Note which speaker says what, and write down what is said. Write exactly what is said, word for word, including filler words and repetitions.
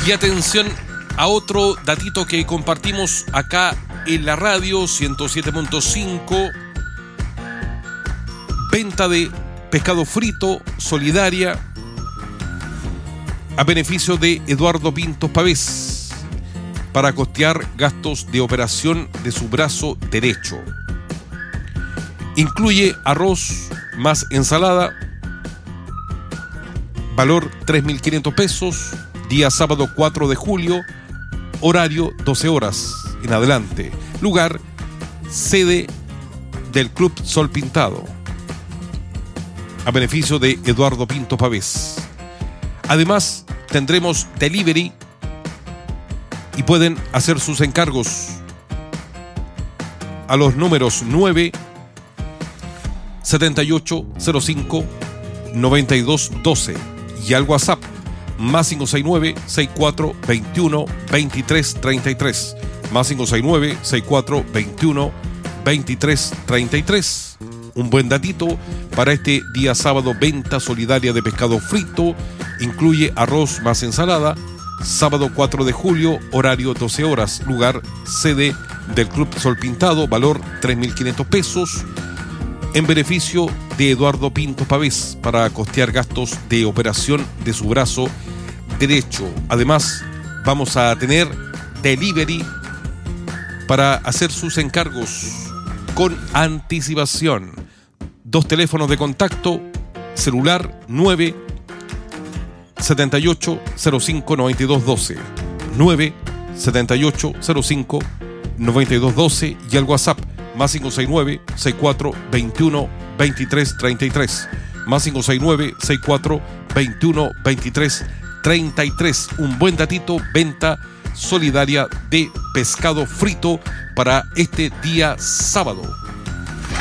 Speaker 1: Y atención a otro datito que compartimos acá en la radio ciento siete punto cinco. Venta de pescado frito solidaria a beneficio de Eduardo Pintos Pavés para costear gastos de operación de su brazo derecho. Incluye arroz más ensalada, valor tres mil quinientos pesos, día sábado cuatro de julio, horario doce horas en adelante. Lugar, sede del Club Sol Pintado, a beneficio de Eduardo Pintos Pavés. Además, tendremos delivery y pueden hacer sus encargos a los números nueve setenta y ocho cero cinco noventa y dos doce y al WhatsApp más cinco seis nueve sesenta y cuatro veintiuno veintitrés treinta y tres, más cinco seis nueve sesenta y cuatro veintiuno veintitrés treinta y tres. Un buen datito para este día sábado, venta solidaria de pescado frito, incluye arroz más ensalada, sábado cuatro de julio, horario doce horas, lugar, sede del Club Sol Pintado, valor tres mil quinientos pesos, en beneficio de Eduardo Pintos Pavés para costear gastos de operación de su brazo derecho. Además, vamos a tener delivery para hacer sus encargos con anticipación. Dos teléfonos de contacto, celular nueve setenta y ocho cero cinco noventa y dos doce, nueve setenta y ocho cero cinco noventa y dos doce y al WhatsApp más cinco seis nueve sesenta y cuatro veintiuno veintitrés treinta y tres, más cinco seis nueve sesenta y cuatro veintiuno veintitrés treinta y tres. Un buen datito, venta solidaria de pescado frito para este día sábado.